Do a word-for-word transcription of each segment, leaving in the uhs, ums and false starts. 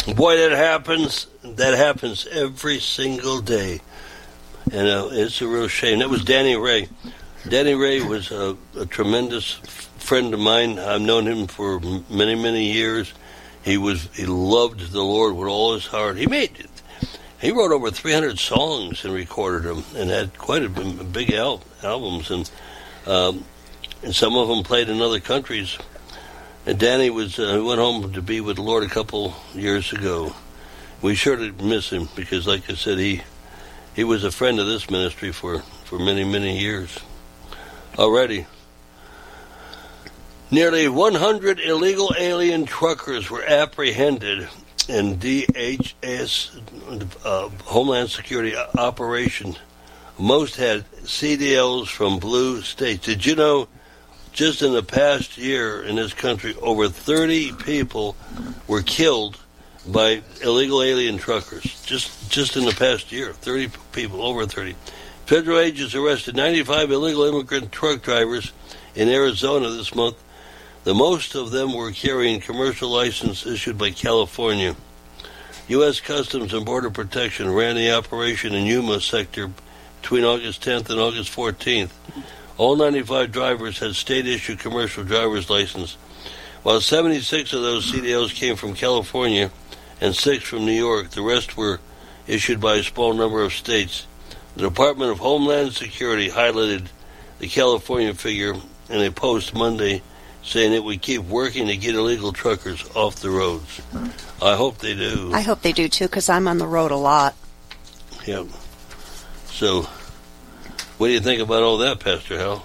Boy, that happens. That happens every single day. And uh, it's a real shame. That was Danny Ray. Danny Ray was a, a tremendous friend of mine. I've known him for many, many years. He was he loved the Lord with all his heart. He made it. He wrote over three hundred songs and recorded them, and had quite a big al- albums, and um, and some of them played in other countries. And Danny was uh, went home to be with the Lord a couple years ago. We sure did miss him because, like I said, he he was a friend of this ministry for, for many, many years. Already. Nearly one hundred illegal alien truckers were apprehended in D H S uh, Homeland Security operation. Most had C D Ls from blue states. Did you know, just in the past year in this country, over thirty people were killed by illegal alien truckers? Just just in the past year, thirty people, over thirty. Federal agents arrested ninety-five illegal immigrant truck drivers in Arizona this month. The most of them were carrying commercial license issued by California. U S Customs and Border Protection ran the operation in Yuma sector between August tenth and August fourteenth. All ninety-five drivers had state-issued commercial driver's license, while seventy-six of those C D Ls came from California and six from New York. The rest were issued by a small number of states. The Department of Homeland Security highlighted the California figure in a post Monday, saying it would keep working to get illegal truckers off the roads. I hope they do. I hope they do, too, because I'm on the road a lot. Yep. So, what do you think about all that, Pastor Hal?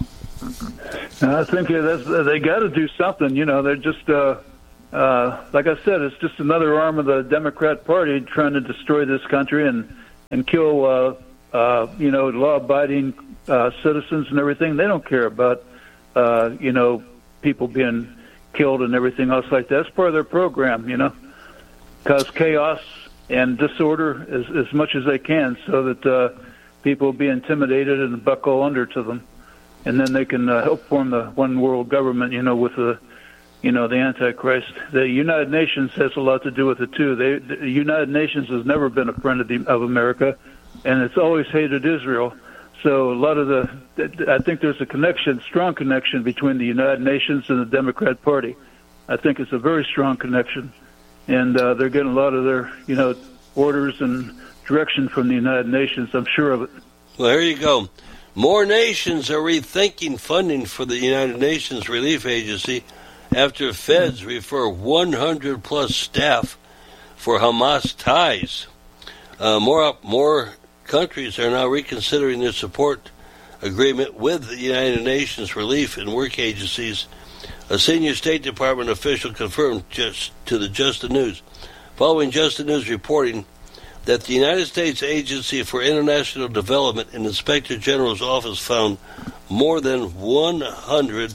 I think that's, they got to do something. You know, they're just, uh, uh, like I said, it's just another arm of the Democrat Party trying to destroy this country and, and kill, uh, uh, you know, law-abiding uh, citizens and everything. They don't care about, uh, you know, people being killed and everything else like that. It's part of their program, you know, cause chaos and disorder as, as much as they can so that uh, people will be intimidated and buckle under to them. And then they can uh, help form the one world government, you know, with the, you know, the Antichrist. The United Nations has a lot to do with it, too. They, the United Nations has never been a friend of, the, of America, and it's always hated Israel. So a lot of the, I think there's a connection, strong connection between the United Nations and the Democrat Party. I think it's a very strong connection, and uh, they're getting a lot of their, you know, orders and direction from the United Nations. I'm sure of it. Well, here you go. More nations are rethinking funding for the United Nations Relief Agency after feds refer one hundred plus staff for Hamas ties. Uh, more more. Countries are now reconsidering their support agreement with the United Nations Relief and Work Agencies. A senior State Department official confirmed just to the Just the News, following Just the News reporting that the United States Agency for International Development and Inspector General's office found more than one hundred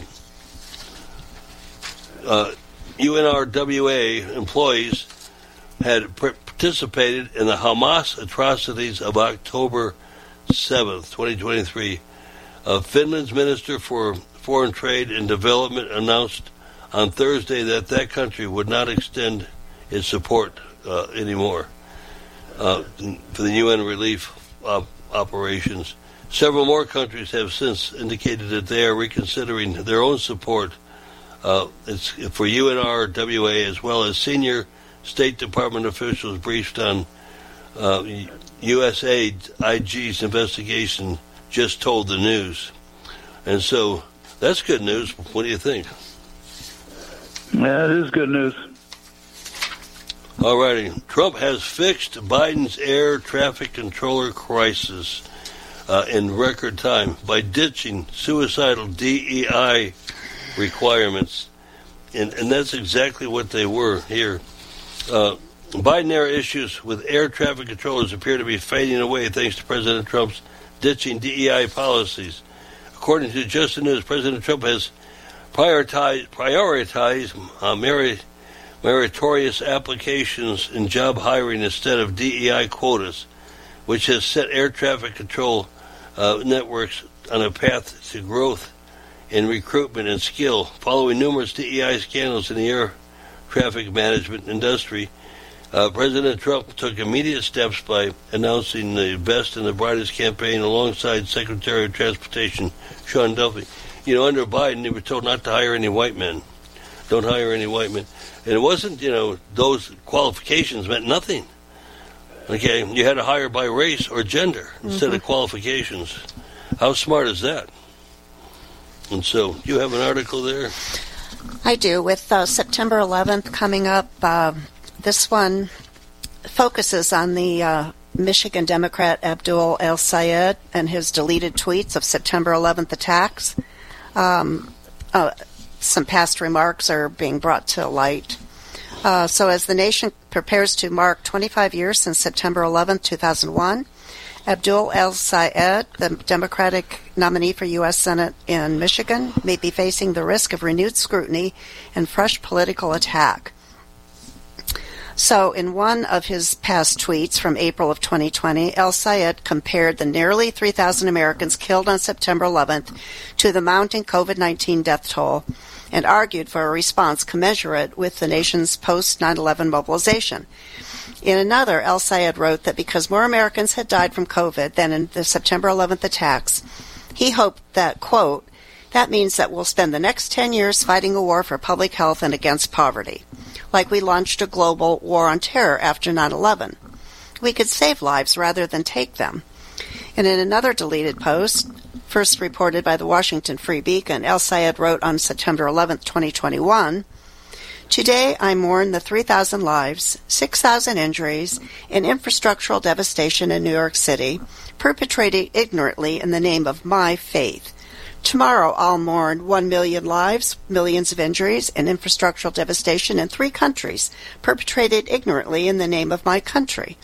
uh, U N R W A employees had participated in the Hamas atrocities of October seventh, twenty twenty-three. Uh, Finland's Minister for Foreign Trade and Development announced on Thursday that that country would not extend its support uh, anymore uh, for the U N relief op- operations. Several more countries have since indicated that they are reconsidering their own support uh, it's for U N R W A, as well as senior State Department officials briefed on uh, U S A I G's investigation just told the news. And so that's good news. What do you think? Yeah, it is good news. All righty. Trump has fixed Biden's air traffic controller crisis uh, in record time by ditching suicidal D E I requirements. And, and that's exactly what they were here. Uh, Biden-era issues with air traffic controllers appear to be fading away thanks to President Trump's ditching D E I policies. According to Just the News, President Trump has prioritized, prioritized uh, merit, meritorious applications in job hiring instead of D E I quotas, which has set air traffic control uh, networks on a path to growth in recruitment and skill. Following numerous D E I scandals in the air traffic management industry, Uh, President Trump took immediate steps by announcing the Best and the Brightest campaign alongside Secretary of Transportation Sean Duffy. You know, under Biden, they were told not to hire any white men. Don't hire any white men. And it wasn't, you know, those qualifications meant nothing. Okay, you had to hire by race or gender mm-hmm. instead of qualifications. How smart is that? And so, you have an article there? I do. With uh, September eleventh coming up, uh, this one focuses on the uh, Michigan Democrat Abdul El-Sayed and his deleted tweets of September eleventh attacks. Um, uh, some past remarks are being brought to light. Uh, so as the nation prepares to mark twenty-five years since September eleventh, two thousand one, Abdul El-Sayed, the Democratic nominee for U S Senate in Michigan, may be facing the risk of renewed scrutiny and fresh political attack. So in one of his past tweets from April of twenty twenty, El-Sayed compared the nearly three thousand Americans killed on September eleventh to the mounting COVID nineteen death toll and argued for a response commensurate with the nation's post nine eleven mobilization. In another, El-Sayed wrote that because more Americans had died from COVID than in the September eleventh attacks, he hoped that, quote, that means that we'll spend the next ten years fighting a war for public health and against poverty, like we launched a global war on terror after nine eleven. We could save lives rather than take them. And in another deleted post, first reported by the Washington Free Beacon, El-Sayed wrote on September eleventh, twenty twenty-one, today I mourn the three thousand lives, six thousand injuries, and infrastructural devastation in New York City, perpetrated ignorantly in the name of my faith. Tomorrow I'll mourn one million lives, millions of injuries, and infrastructural devastation in three countries, perpetrated ignorantly in the name of my country.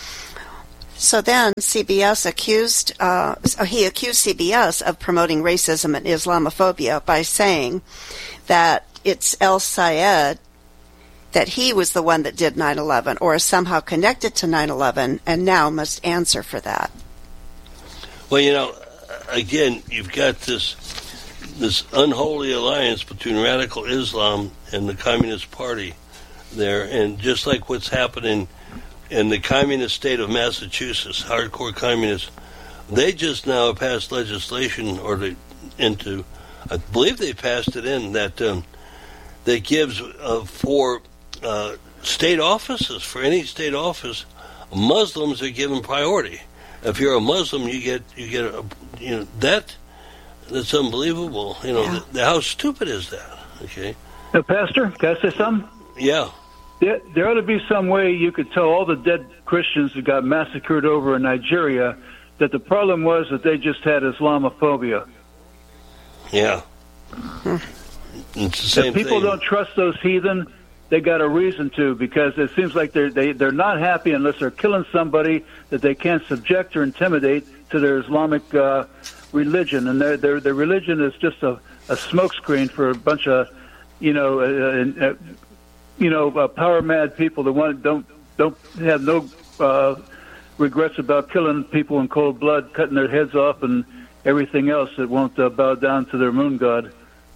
So then C B S accused, uh, he accused C B S of promoting racism and Islamophobia by saying that it's El-Sayed, that he was the one that did nine eleven or is somehow connected to nine eleven and now must answer for that. Well, you know, again, you've got this this unholy alliance between radical Islam and the Communist Party there, and just like what's happening in the communist state of Massachusetts, hardcore communists, they just now passed legislation, or they, into, I believe they passed it in, that um, that gives uh, for uh, state offices, for any state office, Muslims are given priority. If you're a Muslim, you get you get a, you know that that's unbelievable. You know, yeah. the, how stupid is that? Okay, uh, Pastor, can I say something? Yeah. There, there ought to be some way you could tell all the dead Christians who got massacred over in Nigeria that the problem was that they just had Islamophobia. Yeah. Hmm. It's the same if people thing. don't trust those heathen, they got a reason to, because it seems like they're they, they're not happy unless they're killing somebody that they can't subject or intimidate to their Islamic uh, religion, and their their their religion is just a, a smokescreen for a bunch of you know uh, uh, you know uh, power mad people that want don't don't have no uh, regrets about killing people in cold blood, cutting their heads off, and everything else that won't uh, bow down to their moon god.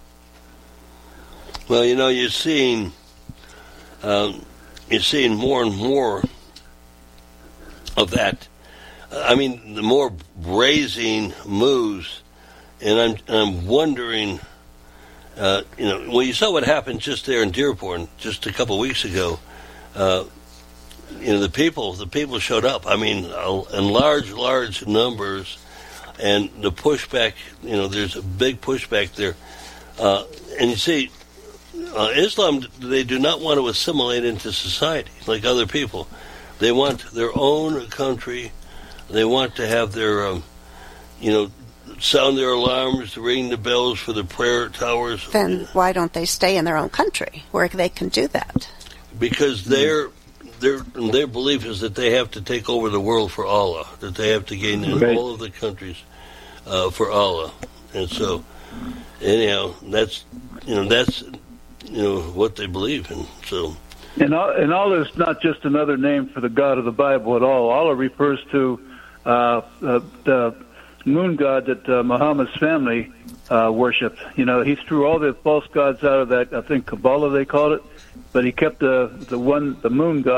Well, you know, you're seeing, um, you're seeing more and more of that. I mean, the more brazen moves, and I'm I'm wondering, uh, you know, well, you saw what happened just there in Dearborn just a couple of weeks ago. Uh, you know, the people, the people showed up. I mean, in large, large numbers, and the pushback. You know, there's a big pushback there, uh, and you see. Uh, Islam, they do not want to assimilate into society like other people. They want their own country. They want to have their, um, you know, sound their alarms, ring the bells for the prayer towers. Then why don't they stay in their own country where they can do that? Because their their their belief is that they have to take over the world for Allah, that they have to gain in right. all of the countries uh, for Allah. And so, anyhow, that's, you know, that's... you know, what they believe in. So, and, and Allah is not just another name for the God of the Bible at all. Allah refers to uh, uh, the moon god that uh, Muhammad's family uh, worshipped. You know, he threw all the false gods out of that, I think Kabbalah they called it, but he kept the the one, the moon god,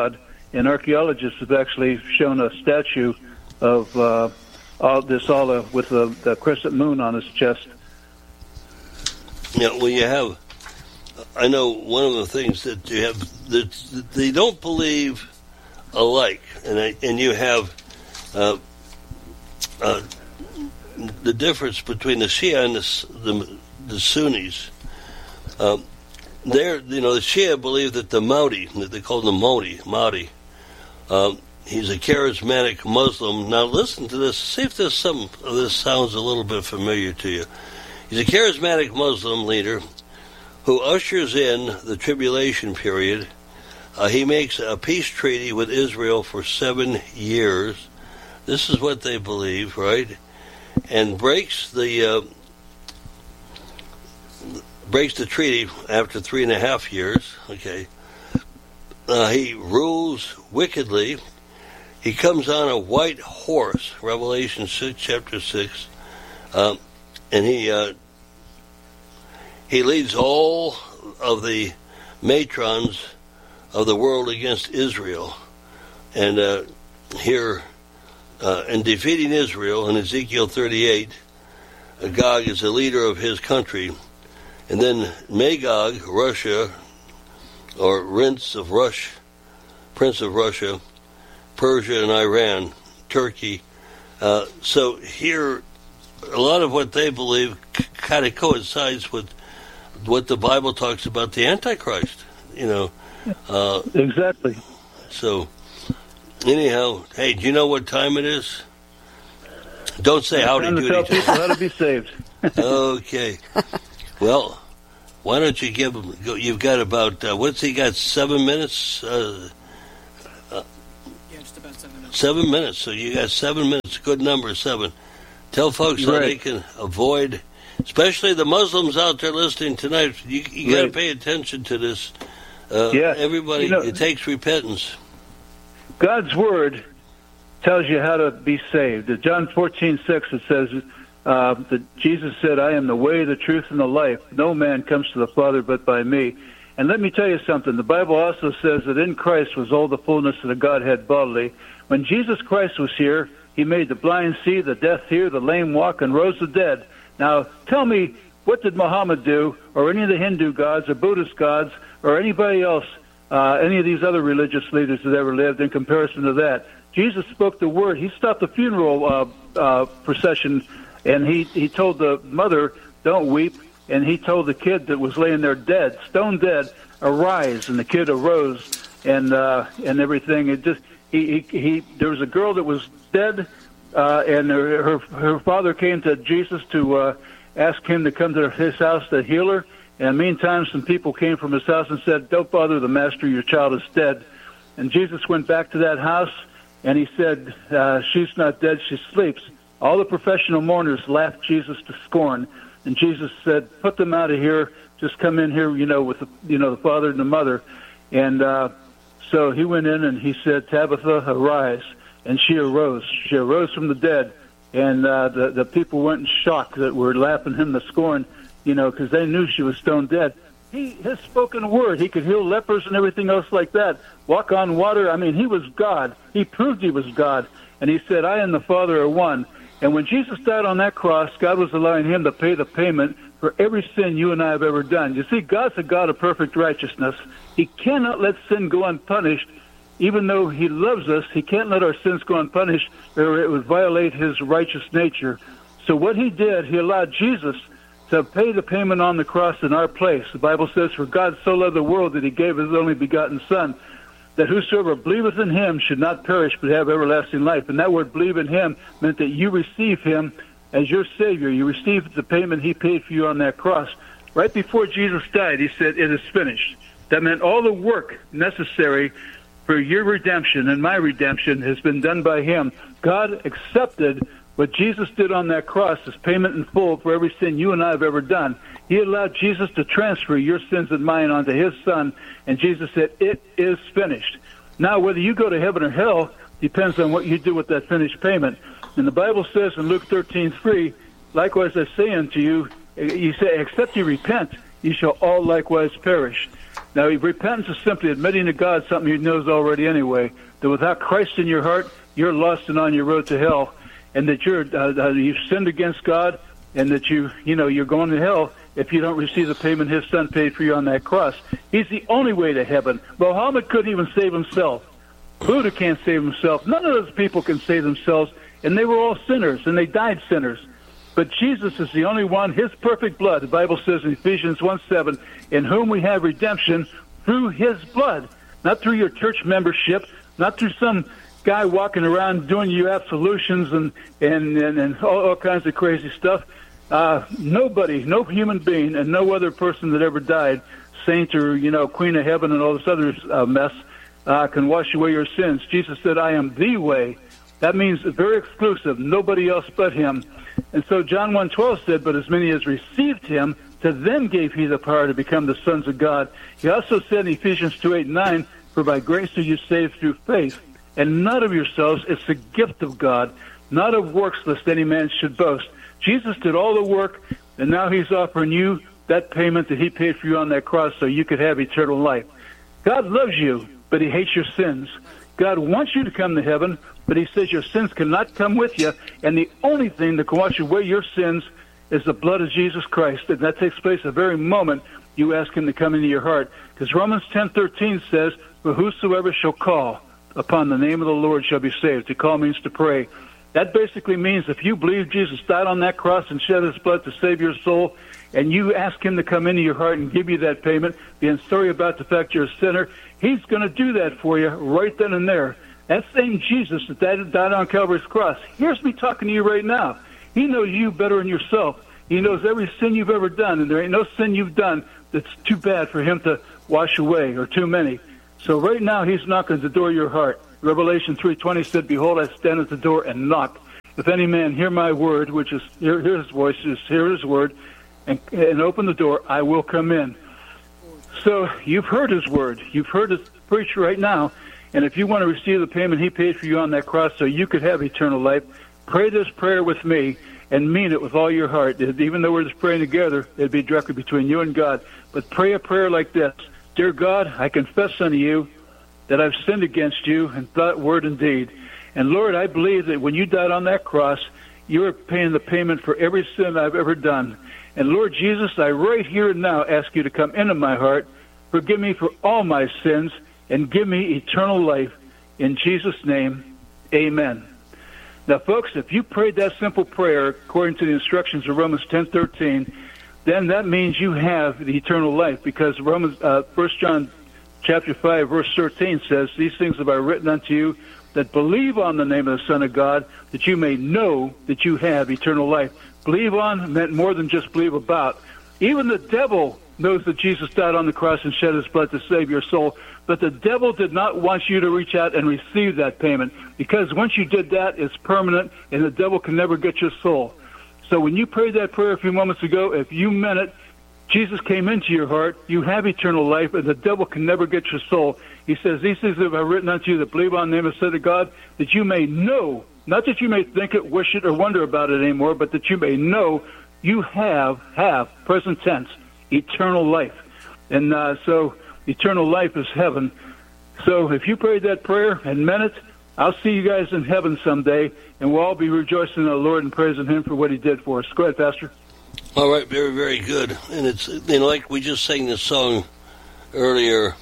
and archaeologists have actually shown a statue of uh, all this Allah with the, the crescent moon on his chest. Yeah, well, you have. I know one of the things that you have that they don't believe alike, and I, and you have uh, uh, the difference between the Shia and the the, the Sunnis. Um, they're, you know, the Shia believe that the Mahdi, that they call him the Mahdi, Mahdi. Um, he's a charismatic Muslim. Now listen to this. See if this some of this sounds a little bit familiar to you. He's a charismatic Muslim leader who ushers in the tribulation period. Uh, he makes a peace treaty with Israel for seven years. This is what they believe, right? And breaks the uh, breaks the treaty after three and a half years. Okay, uh, he rules wickedly. He comes on a white horse, Revelation six, chapter six, um, and he uh, he leads all of the matrons of the world against Israel. And uh, here, uh, in defeating Israel in Ezekiel thirty-eight, uh, Gog is the leader of his country. And then Magog, Russia, or Prince of Russia, Prince of Russia, Persia and Iran, Turkey. Uh, so here, a lot of what they believe c- kind of coincides with what the Bible talks about the Antichrist, you know. Uh, exactly. So, anyhow, hey, do you know what time it is? Don't say howdy doody. Tell people how to be saved. Okay. Well, why don't you give them? You've got about uh, what's he got? Seven minutes. Uh, uh, yeah, just about seven minutes. Seven minutes. So you got seven minutes. Good number, seven. Tell folks right. how they can avoid, especially the Muslims out there listening tonight. You, you got to right. pay attention to this. Uh, yeah. Everybody, you know, it takes repentance. God's word tells you how to be saved. In John fourteen six, it says uh, that Jesus said, "I am the way, the truth, and the life. No man comes to the Father but by me." And let me tell you something. The Bible also says that in Christ was all the fullness of the Godhead bodily. When Jesus Christ was here, he made the blind see, the deaf hear, the lame walk, and rose the dead. Now, tell me, what did Muhammad do, or any of the Hindu gods, or Buddhist gods, or anybody else, uh, any of these other religious leaders that ever lived in comparison to that? Jesus spoke the word. He stopped the funeral uh, uh, procession, and he, he told the mother, "Don't weep." And he told the kid that was laying there dead, stone dead, "Arise." And the kid arose, and uh, and everything. It just he, he he there was a girl that was dead, uh, and her, her her father came to Jesus to uh, ask him to come to his house to heal her. And meantime, some people came from his house and said, "Don't bother the master, your child is dead." And Jesus went back to that house, and he said, uh, "She's not dead, she sleeps." All the professional mourners laughed Jesus to scorn. And Jesus said, "Put them out of here. Just come in here, you know, with the, you know, the father and the mother." And uh, so he went in and he said, "Tabitha, arise." And she arose. She arose from the dead. And uh, the the people went in shock that were laughing him to scorn, you know, because they knew she was stone dead. He his spoken word. He could heal lepers and everything else like that. Walk on water. I mean, he was God. He proved he was God. And he said, "I and the Father are one." And when Jesus died on that cross, God was allowing him to pay the payment for every sin you and I have ever done. You see, God's a God of perfect righteousness. He cannot let sin go unpunished. Even though he loves us, he can't let our sins go unpunished, or it would violate his righteous nature. So what he did, he allowed Jesus to pay the payment on the cross in our place. The Bible says, "For God so loved the world that he gave his only begotten Son, that whosoever believeth in him should not perish but have everlasting life." And that word "believe in him" meant that you receive him as your Savior. You receive the payment he paid for you on that cross. Right before Jesus died, he said, "It is finished." That meant all the work necessary for your redemption and my redemption has been done by him. God accepted what Jesus did on that cross as payment in full for every sin you and I have ever done. He allowed Jesus to transfer your sins and mine onto his Son, and Jesus said, "It is finished." Now, whether you go to heaven or hell depends on what you do with that finished payment. And the Bible says in Luke thirteen three, "Likewise I say unto you, you say, except you repent, you shall all likewise perish." Now, repentance is simply admitting to God something he knows already anyway, that without Christ in your heart, you're lost and on your road to hell, and that you're uh, you've sinned against God, and that you you know you're going to hell if you don't receive the payment his son paid for you on that cross. He's the only way to heaven. Muhammad couldn't even save himself. Buddha can't save himself. None of those people can save themselves, and they were all sinners, and they died sinners. But Jesus is the only one, his perfect blood, the Bible says in Ephesians one seven, in whom we have redemption through his blood, not through your church membership, not through some guy walking around doing you absolutions and, and, and, and all, all kinds of crazy stuff. Uh, nobody, no human being, and no other person that ever died, saint or, you know, queen of heaven and all this other uh, mess, uh, can wash away your sins. Jesus said, I am the way. That means very exclusive, nobody else but him. And so John one twelve said, but as many as received him, to them gave he the power to become the sons of God. He also said in Ephesians two eight and nine, for by grace are you saved through faith, and not of yourselves, it's the gift of God, not of works, lest any man should boast. Jesus did all the work, and now he's offering you that payment that he paid for you on that cross so you could have eternal life. God loves you, but he hates your sins. God wants you to come to heaven, but he says your sins cannot come with you, and the only thing that can wash away your sins is the blood of Jesus Christ, and that takes place the very moment you ask him to come into your heart. Because Romans ten thirteen says, for whosoever shall call upon the name of the Lord shall be saved. To call means to pray. That basically means if you believe Jesus died on that cross and shed his blood to save your soul, and you ask him to come into your heart and give you that payment, being sorry about the fact you're a sinner, he's going to do that for you right then and there. That same Jesus that died on Calvary's cross, here's me talking to you right now. He knows you better than yourself. He knows every sin you've ever done, and there ain't no sin you've done that's too bad for him to wash away, or too many. So right now, he's knocking at the door of your heart. Revelation three twenty said, behold, I stand at the door and knock. If any man hear my word, which is, hear, hear his voice, is hear his word, and, and open the door, I will come in. So you've heard his word. You've heard it preached right now. And if you want to receive the payment he paid for you on that cross so you could have eternal life, pray this prayer with me and mean it with all your heart. Even though we're just praying together, it'd be directly between you and God. But pray a prayer like this. Dear God, I confess unto you that I've sinned against you in thought, word, and deed. And Lord, I believe that when you died on that cross, you were paying the payment for every sin I've ever done. And Lord Jesus, I right here and now ask you to come into my heart, forgive me for all my sins, and give me eternal life. In Jesus' name, amen. Now, folks, if you prayed that simple prayer according to the instructions of Romans ten thirteen, then that means you have the eternal life, because Romans, uh, First John chapter five, verse thirteen says, these things have I written unto you that believe on the name of the Son of God, that you may know that you have eternal life. Believe on meant more than just believe about. Even the devil knows that Jesus died on the cross and shed his blood to save your soul, but the devil did not want you to reach out and receive that payment, because once you did that, it's permanent, and the devil can never get your soul. So when you prayed that prayer a few moments ago, if you meant it, Jesus came into your heart, you have eternal life, and the devil can never get your soul. He says, these things have I written unto you that believe on the name of the Son of God, that you may know, not that you may think it, wish it, or wonder about it anymore, but that you may know you have, have, present tense, eternal life. And uh, so eternal life is heaven. So if you prayed that prayer and meant it, I'll see you guys in heaven someday, and we'll all be rejoicing in the Lord and praising him for what he did for us. Go ahead, Pastor. All right, very, very good. And it's, you know, like we just sang this song earlier,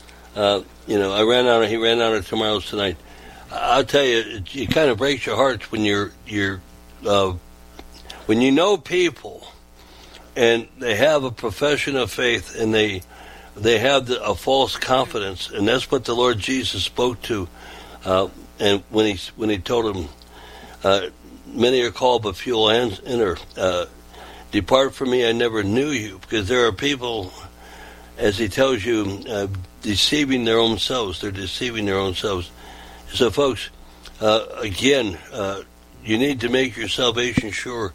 uh, you know, I ran out of, he ran out of tomorrow's tonight. I'll tell you, it, it kind of breaks your hearts when you're, you're, uh, when you know people and they have a profession of faith and they, they have the, a false confidence, and that's what the Lord Jesus spoke to, uh, and when he, when he told him, uh, many are called but few will enter, uh, depart from me, I never knew you. Because there are people, as he tells you, uh, deceiving their own selves. They're deceiving their own selves. So, folks, uh, again, uh, you need to make your salvation sure.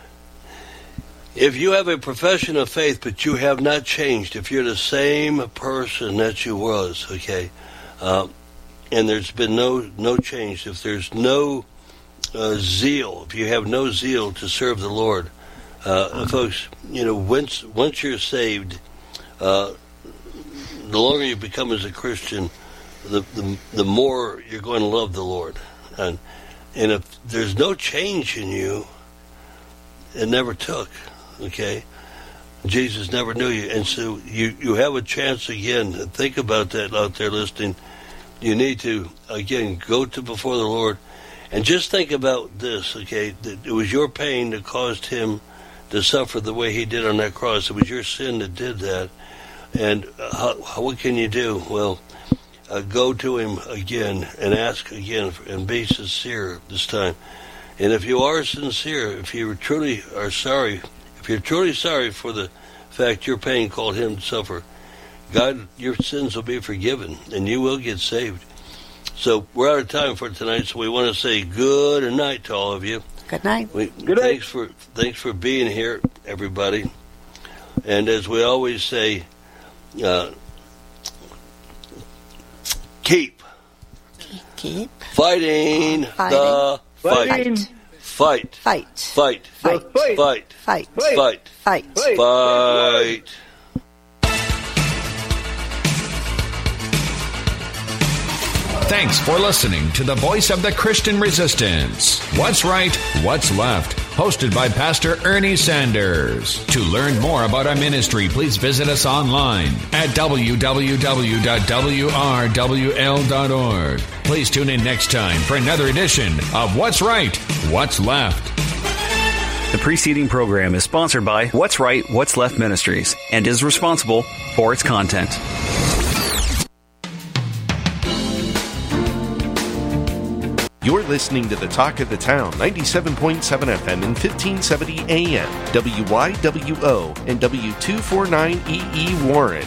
If you have a profession of faith, but you have not changed, if you're the same person that you was, okay, uh, and there's been no no change, if there's no uh, zeal, if you have no zeal to serve the Lord, Uh, folks, you know, once once you're saved, uh, the longer you become as a Christian, the the, the more you're going to love the Lord. And and if there's no change in you, it never took, okay? Jesus never knew you. And so you, you have a chance again. Think about that out there listening. You need to, again, go to before the Lord. And just think about this, okay? That it was your pain that caused him to suffer the way he did on that cross. It was your sin that did that. And how, what can you do? Well, uh, go to him again and ask again and be sincere this time. And if you are sincere, if you truly are sorry, if you're truly sorry for the fact your pain called him to suffer, God, your sins will be forgiven and you will get saved. So we're out of time for tonight, so we want to say good night to all of you. Good night. We, Good night. Thanks for, thanks for being here, everybody. And as we always say, uh, keep, Keep fighting, Fighting. the fight. Fighting. Fight. Fight. Fight. Fight. Fight. Fight. Fight. Fight. Fight. Fight. Fight. Fight. Thanks for listening to the Voice of the Christian Resistance. What's Right, What's Left? Hosted by Pastor Ernie Sanders. To learn more about our ministry, please visit us online at w w w dot w r w l dot org. Please tune in next time for another edition of What's Right, What's Left. The preceding program is sponsored by What's Right, What's Left Ministries and is responsible for its content. You're listening to the Talk of the Town, ninety-seven point seven F M and fifteen seventy A M, W Y W O and W two forty-nine E E Warren.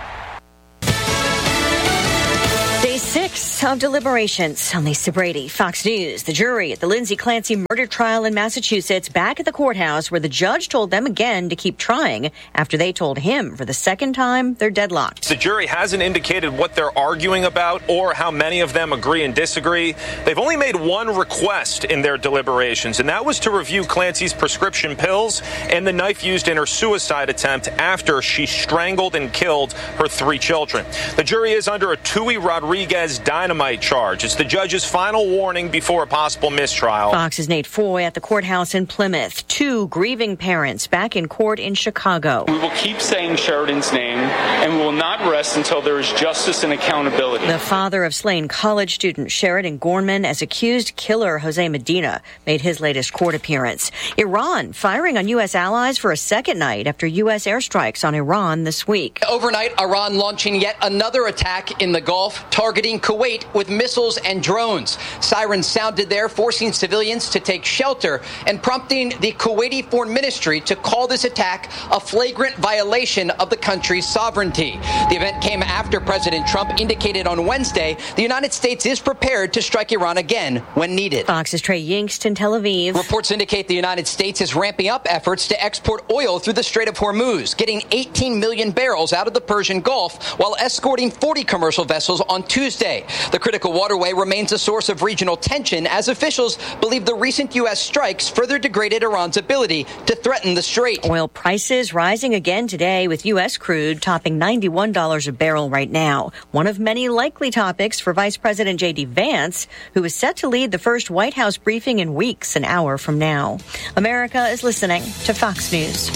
Day six of deliberations. I'm Lisa Brady, Fox News. The jury at the Lindsay Clancy murder trial in Massachusetts back at the courthouse where the judge told them again to keep trying after they told him for the second time they're deadlocked. The jury hasn't indicated what they're arguing about or how many of them agree and disagree. They've only made one request in their deliberations, and that was to review Clancy's prescription pills and the knife used in her suicide attempt after she strangled and killed her three children. The jury is under a Tui Rodriguez dynamite charge. It's the judge's final warning before a possible mistrial. Fox's Nate Foy at the courthouse in Plymouth. Two grieving parents back in court in Chicago. We will keep saying Sheridan's name, and we will not rest until there is justice and accountability. The father of slain college student Sheridan Gorman as accused killer Jose Medina made his latest court appearance. Iran firing on U S allies for a second night after U S airstrikes on Iran this week. Overnight, Iran launching yet another attack in the Gulf, targeting Kuwait with missiles and drones. Sirens sounded there, forcing civilians to take shelter and prompting the Kuwaiti Foreign Ministry to call this attack a flagrant violation of the country's sovereignty. The event came after President Trump indicated on Wednesday the United States is prepared to strike Iran again when needed. Fox's Trey Yingst in Tel Aviv. Reports indicate the United States is ramping up efforts to export oil through the Strait of Hormuz, getting eighteen million barrels out of the Persian Gulf while escorting forty commercial vessels on Tuesday. The critical waterway remains a source of regional tension as officials believe the recent U S strikes further degraded Iran's ability to threaten the strait. Oil prices rising again today with U S crude topping ninety-one dollars a barrel right now. One of many likely topics for Vice President J D Vance, who is set to lead the first White House briefing in weeks, an hour from now. America is listening to Fox News.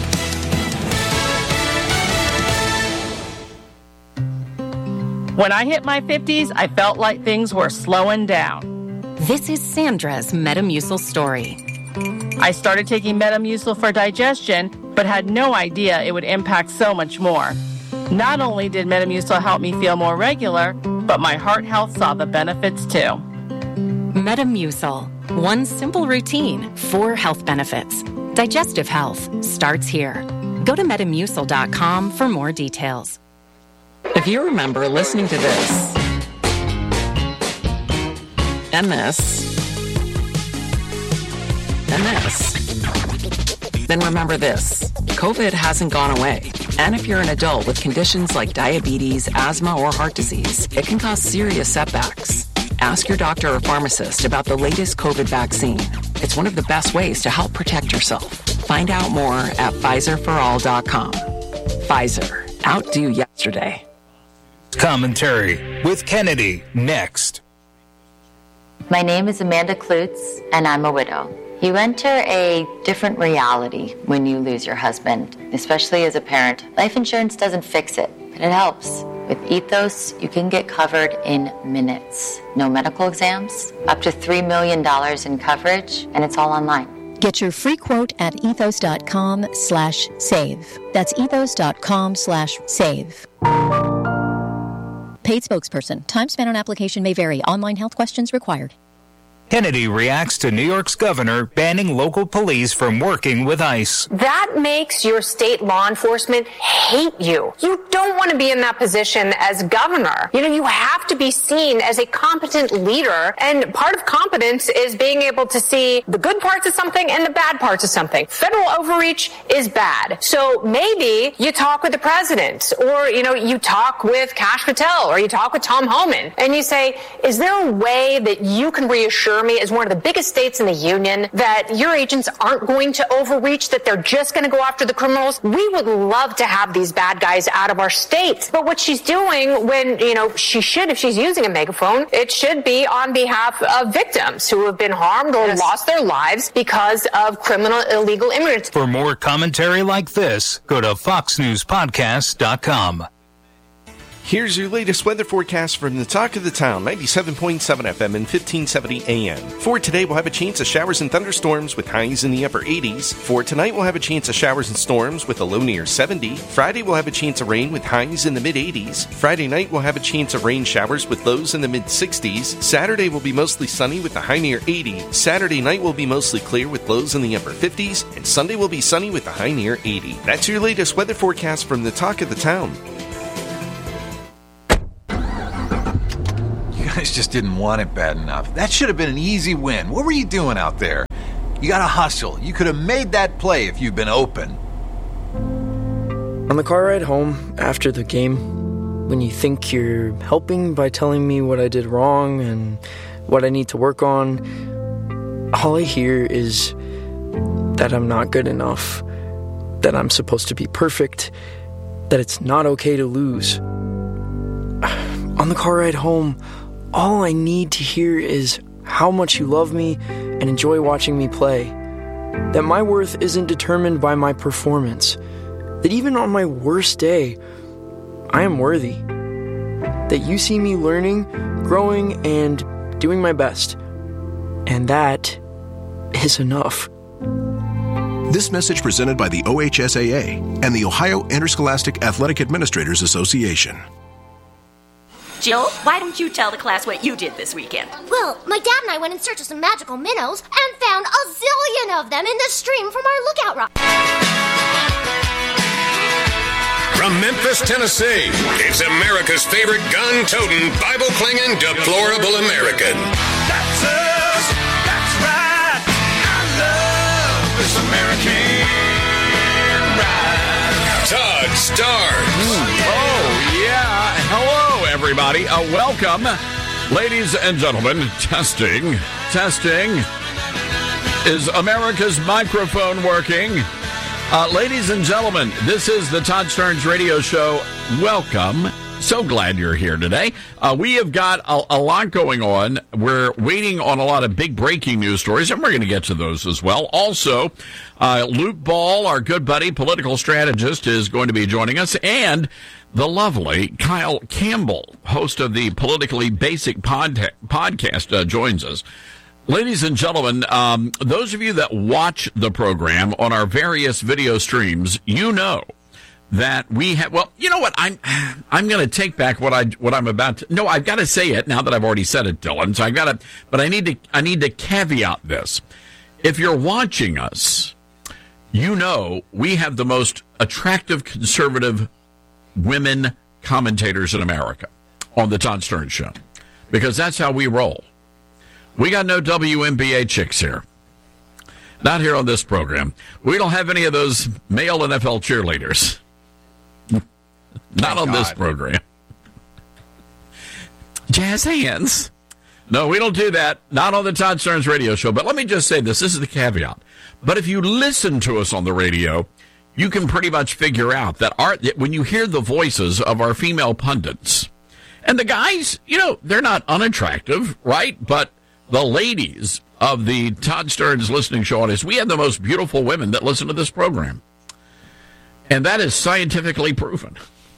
When I hit my fifties, I felt like things were slowing down. This is Sandra's Metamucil story. I started taking Metamucil for digestion, but had no idea it would impact so much more. Not only did Metamucil help me feel more regular, but my heart health saw the benefits too. Metamucil. One simple routine, four health benefits. Digestive health starts here. Go to metamucil dot com for more details. If you remember listening to this, and this, and this, then remember this. COVID hasn't gone away. And if you're an adult with conditions like diabetes, asthma, or heart disease, it can cause serious setbacks. Ask your doctor or pharmacist about the latest COVID vaccine. It's one of the best ways to help protect yourself. Find out more at Pfizer for all dot com. Pfizer. Outdo yesterday. Commentary with Kennedy, next. My name is Amanda Klutz, and I'm a widow. You enter a different reality when you lose your husband, especially as a parent. Life insurance doesn't fix it, but it helps. With Ethos, you can get covered in minutes. No medical exams, up to three million dollars in coverage, and it's all online. Get your free quote at ethos.com slash save. That's ethos.com slash save. Paid spokesperson. Time spent on application may vary. Online health questions required. Kennedy reacts to New York's governor banning local police from working with ICE. That makes your state law enforcement hate you. You don't want to be in that position as governor. You know, you have to be seen as a competent leader, and part of competence is being able to see the good parts of something and the bad parts of something. Federal overreach is bad. So maybe you talk with the president, or, you know, you talk with Kash Patel, or you talk with Tom Homan, and you say, is there a way that you can reassure me as one of the biggest states in the union that your agents aren't going to overreach, that they're just going to go after the criminals? We would love to have these bad guys out of our state. But what she's doing when, you know, she should, if she's using a megaphone, it should be on behalf of victims who have been harmed or yes. lost their lives because of criminal illegal immigrants. For more commentary like this, go to fox news podcast dot com. Here's your latest weather forecast from the Talk of the Town, ninety-seven point seven F M and fifteen seventy A M. For today, we'll have a chance of showers and thunderstorms with highs in the upper eighties. For tonight, we'll have a chance of showers and storms with a low near seventy. Friday, we'll have a chance of rain with highs in the mid-eighties. Friday night, we'll have a chance of rain showers with lows in the mid-sixties. Saturday will be mostly sunny with a high near eighty. Saturday night will be mostly clear with lows in the upper fifties. And Sunday will be sunny with a high near eighty. That's your latest weather forecast from the Talk of the Town. You guys just didn't want it bad enough. That should have been an easy win. What were you doing out there? You got to hustle. You could have made that play if you'd been open. On the car ride home after the game, when you think you're helping by telling me what I did wrong and what I need to work on, all I hear is that I'm not good enough, that I'm supposed to be perfect, that it's not okay to lose. On the car ride home, all I need to hear is how much you love me and enjoy watching me play. That my worth isn't determined by my performance. That even on my worst day, I am worthy. That you see me learning, growing, and doing my best. And that is enough. This message presented by the O H S A A and the Ohio Interscholastic Athletic Administrators Association. Jill, why don't you tell the class what you did this weekend? Well, my dad and I went in search of some magical minnows and found a zillion of them in the stream from our lookout rock. From Memphis, Tennessee, it's America's favorite gun-toting, Bible-clinging, deplorable American. That's us. That's right. I love this American ride. Todd Starnes. Oh, yeah. Hello, everybody. Uh, welcome. Ladies and gentlemen, testing, testing. Is America's microphone working? Uh, ladies and gentlemen, this is the Todd Starnes Radio Show. Welcome. So glad you're here today. Uh, we have got a, a lot going on. We're waiting on a lot of big breaking news stories, and we're going to get to those as well. Also, uh, Luke Ball, our good buddy, political strategist, is going to be joining us, and the lovely Kyle Campbell, host of the Politically Basic pod- podcast, uh, joins us. Ladies and gentlemen, um, those of you that watch the program on our various video streams, you know that we have, well, you know what, I'm I'm going to take back what I what I'm about to, no, I've got to say it now that I've already said it, Dylan, so I've got to, but I need to, I need to caveat this. If you're watching us, you know we have the most attractive conservative women commentators in America on the Todd Starnes Show, because that's how we roll. We got no W N B A chicks here. Not here on this program. We don't have any of those male N F L cheerleaders. Not Thank on God. This program. Jazz hands. No, we don't do that. Not on the Todd Starnes Radio Show. But let me just say this. This is the caveat. But if you listen to us on the radio, you can pretty much figure out that our, when you hear the voices of our female pundits, And the guys, you know, they're not unattractive, right? But the ladies of the Todd Stearns Listening Show audience, we have the most beautiful women that listen to this program. And that is scientifically proven.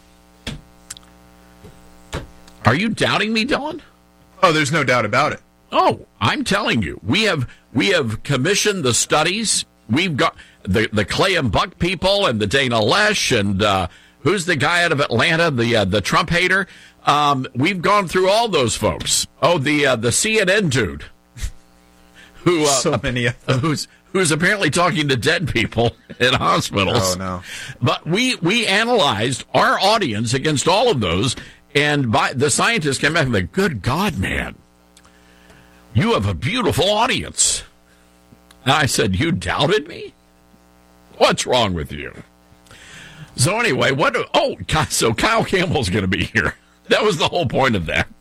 Are you doubting me, Dylan? Oh, there's no doubt about it. Oh, I'm telling you, we have we have commissioned the studies. We've got the the Clay and Buck people and the Dana Lesh and uh, who's the guy out of Atlanta, the uh, the Trump hater. Um, we've gone through all those folks. Oh, the uh, the C N N dude, who uh, so many of them. who's who's apparently talking to dead people in hospitals. Oh no! But we we analyzed our audience against all of those, and by, the scientists came back and said, "Good God, man, you have a beautiful audience." And I said, "You doubted me? What's wrong with you?" So anyway, what? Oh, so Kyle Campbell's going to be here. That was the whole point of that.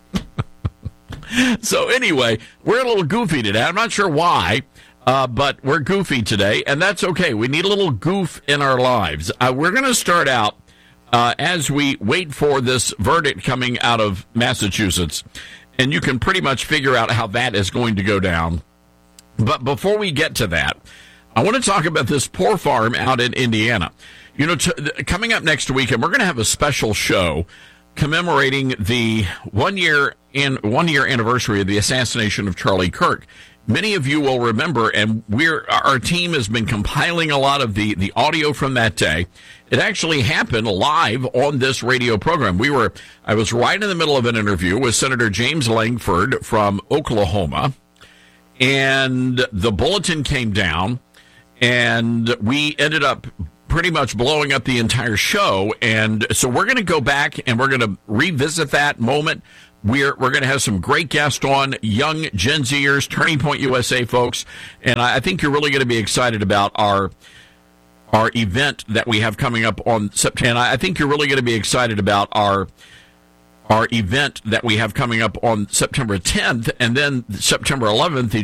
So anyway, we're a little goofy today. I'm not sure why, uh, but we're goofy today, and that's okay. We need a little goof in our lives. Uh, we're going to start out uh, as we wait for this verdict coming out of Massachusetts, and you can pretty much figure out how that is going to go down. But before we get to that, I want to talk about this poor farm out in Indiana. You know, t- coming up next week, and we're going to have a special show commemorating the one year in one year anniversary of the assassination of Charlie Kirk. Many of you will remember, and we're our team has been compiling a lot of the, the audio from that day. It actually happened live on this radio program. We were I was right in the middle of an interview with Senator James Langford from Oklahoma, and the bulletin came down, and we ended up pretty much blowing up the entire show. And so we're going to go back and we're going to revisit that moment. We're we're going to have some great guests on, young Gen Zers, Turning Point U S A folks, and I, I think you're really going to be excited about our our event that we have coming up on September. And I, I think you're really going to be excited about our our event that we have coming up on September tenth, and then September eleventh,